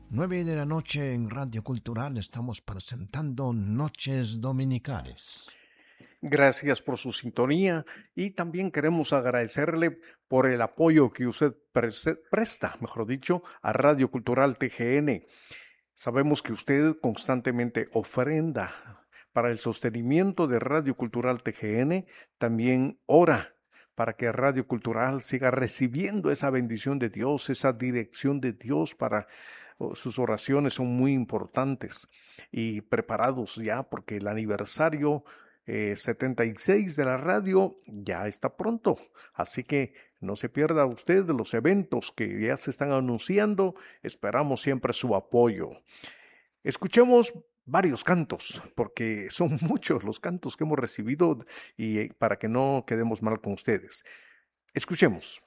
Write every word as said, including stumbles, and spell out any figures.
Nueve de la noche en Radio Cultural estamos presentando Noches Dominicales. Gracias por su sintonía y también queremos agradecerle por el apoyo que usted presta, mejor dicho, a Radio Cultural T G N. Sabemos que usted constantemente ofrenda para el sostenimiento de Radio Cultural T G N, también ora para que Radio Cultural siga recibiendo esa bendición de Dios, esa dirección de Dios para sus oraciones son muy importantes y preparados ya porque el aniversario eh, setenta y seis de la radio ya está pronto, así que no se pierda usted los eventos que ya se están anunciando, esperamos siempre su apoyo. Escuchemos varios cantos, porque son muchos los cantos que hemos recibido y para que no quedemos mal con ustedes. Escuchemos.